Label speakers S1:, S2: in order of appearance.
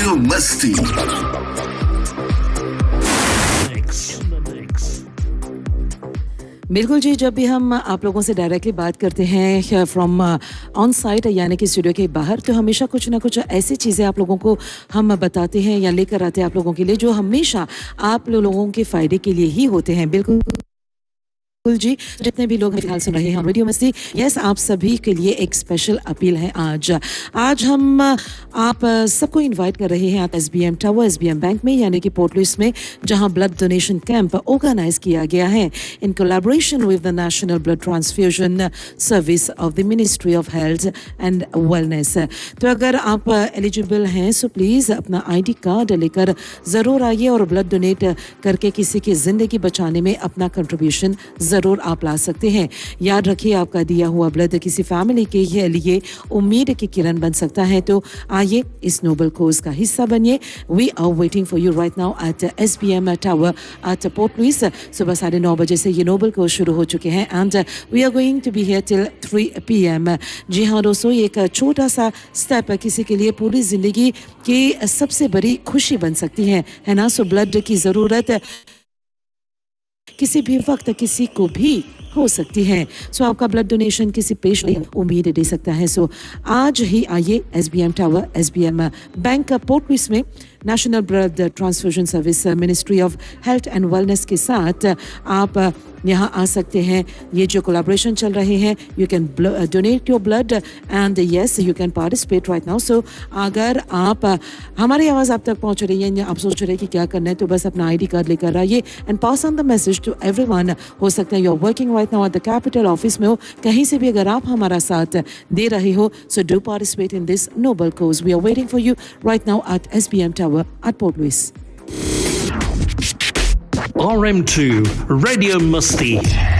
S1: Radio मस्ती।
S2: बिल्कुल जी, जब भी हम आप लोगों से डायरेक्टली बात करते हैं फ्रॉम ऑन साइट यानी कि स्टूडियो के बाहर, तो हमेशा कुछ ना कुछ ऐसी चीज़ें आप लोगों को हम बताते हैं या लेकर आते हैं आप लोगों के लिए, जो हमेशा आप लोगों के फ़ायदे के लिए ही होते हैं। बिल्कुल जी, जितने भी लोग फिलहाल सुन रहे हैं रेडियो मस्ती, यस, आप सभी के लिए एक स्पेशल अपील है आज हम आप सबको इनवाइट कर रहे हैं आप एसबीएम टावर, एसबीएम बैंक में यानी कि पोर्ट लुइस में, जहां ब्लड डोनेशन कैंप ऑर्गेनाइज किया गया है in collaboration with the national blood transfusion service of the ministry of health and wellness. तो अगर आप एलिजिबल हैं सो प्लीज़ अपना आईडी कार्ड लेकर ज़रूर आइए और ब्लड डोनेट करके किसी की ज़िंदगी बचाने में अपना कंट्रीब्यूशन ज़रूर आप ला सकते हैं। याद रखिए, आपका दिया हुआ ब्लड किसी फैमिली के लिए उम्मीद की किरण बन सकता है। तो आइए इस नोबल कोज का हिस्सा बनिए। We are waiting for you right now at SBM tower eight port Louis. सुबह 9:30 बजे से ये नोबल कोज शुरू हो चुके हैं and we are going to be here till 3 PM। जी हाँ दोस्तों, एक छोटा सा स्टेप किसी के लिए पूरी जिंदगी की सबसे बड़ी खुशी बन सकती है ना। सो ब्लड की ज़रूरत किसी भी वक्त किसी को भी हो सकती है। सो आपका ब्लड डोनेशन किसी पेशेंट को उम्मीद दे सकता है। सो आज ही आइए SBM tower, SBM bank port Louis में national blood transfusion service ministry of health and wellness के साथ आप यहाँ आ सकते हैं। ये जो कोलैबोरेशन चल रहे हैं, you can donate your blood and yes you can participate right now. सो अगर आप हमारी आवाज़ आप तक पहुँच रही है या आप सोच रहे हैं कि क्या करना है, तो बस अपना आईडी कार्ड लेकर आइए and pass on the message to everyone. हो सकता है you are working right now at the capital office में हो, कहीं से भी अगर आप हमारा साथ दे रहे हो, so do participate in this Nobel cause. We are waiting for you right now at SBM tower at Port Louis.
S3: RM2 Radio Musty.